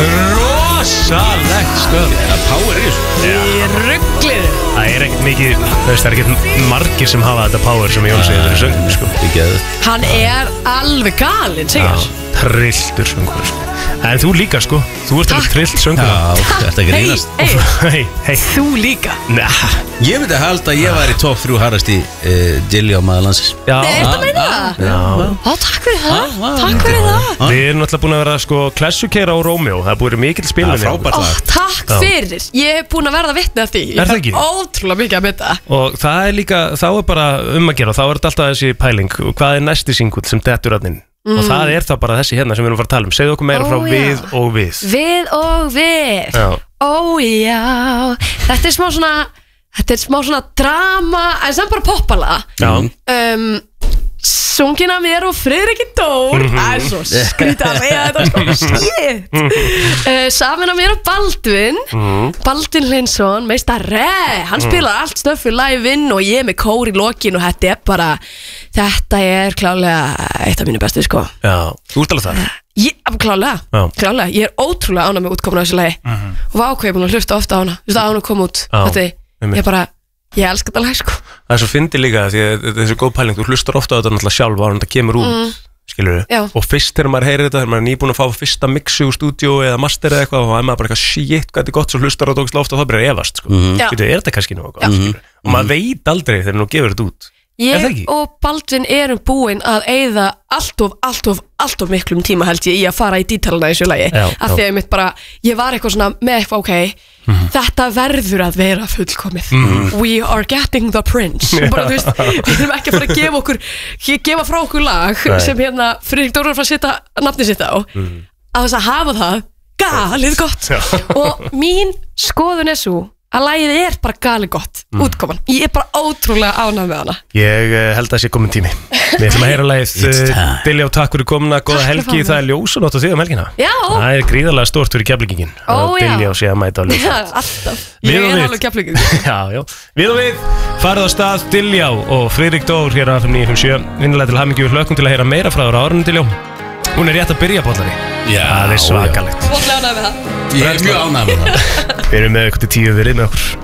rosalegt stöð. Power is Í rugglinu. Það ekkert mikið, það ekkert margir sem hafa þetta power sem Jón segir þeirri söng, sko. Hann alveg galinn, segir. Trilltur söngur, sko. En þú líka, sko. Þú ert alveg trillt söngur. Þetta grínast. Hei. Þú líka. Ég myndi halda að ég var í top 3 harrasti Dilljá maður landsins. Já. Nei, ertu að meina það? Já. Takk fyrir það. Takk fyrir það. Við erum náttúrulega búin að vera, sko, klessukeira á Rómeó. Það er búin mikill spilmenni. Frábært lag. Takk fyrir. Ég hef búin að verða vitni af því. Er það ekki? Ótrúlega mikið að mynda. Og það er líka, þá er bara að gera. Þá er þetta alltaf þessi pæling. Og hvað er næsti singull sem dettur að inn? Og það er þá bara þessi hérna sem við erum að fara að tala um. Segðu okkur meira frá Við og Við. Við og Við. Já. Þetta er smá svona drama, en samt bara poppala. Já. Sungin af mér og Friðriki Dór. Það er svo skrítið að segja þetta, sko. Saman af mér og Baldvin. Baldvin Hlinsson, meistari. Hann spilar allt stöffi live-in og ég með kór í lokin og þetta er klálega eitt af mínu bestu, sko. Já, þú ert alveg það. Klálega. Ég er ótrúlega ánægð með útkomuna þessu lagi. Og var ákveðið búin að hlusta ofta á hana. Þú veist að hana kom út. Ég elska þetta lag, sko. Það er svo fyndið líka því að þessi góð pæling, þú hlustar ofta á þetta náttúrulega sjálf á hann þetta kemur út, skilur við. Og fyrst þegar maður heyrir þetta, þegar maður er nýbúin að fá fyrsta mixu úr stúdíó eða master eða eitthvað, og það er maður bara eitthvað shit, hvað þetta er gott, svo hlustar á þetta ofta og það byrjar að efast, sko. Er þetta kannski nú eitthvað, skilur við. Og maður veit aldrei þegar nú gefur þetta út. Ég og Baldvin erum búin að eyða allt of miklum tíma held ég í að fara í dítalana í þessu lagi. Af því að ég var eitthvað svona með eitthvað, þetta verður að vera fullkomið. We are getting the prince. Bara, þú veist, við erum ekki að fara að gefa frá okkur lag sem hérna Friðrik Dór var að fara að setja nafnið sitt á, að þess að hafa það galið gott. Og mín skoðun er svo að lagið er bara galið gott, útkoman. Ég er bara ótrúlega ánægð með hana. Ég held að það sé komin tími. Við ætlum að heyra lagið. Dilljá, takk fyrir komuna, góða helgi. Það er ljósanótt á þig helgina. Já. Það er gríðarlega stórt fyrir Keflvíkingin. Dilljá sé að mæta á ljósanótt. Já, alltaf. Ég er alveg Keflvíkingur. Já. Við farið á stað Dilljá og Friðrik Dór hér á FM 957. Vinnulega til hamingju og hlökkum til að heyra meira frá þér á árinu, Dilljá. Hún er rétt að byrja bollari. Já, það er svakalegt. Ánægð með það. Ég er mjög ánægð með það. Við erum með eitthvað til 10 verið með okkur.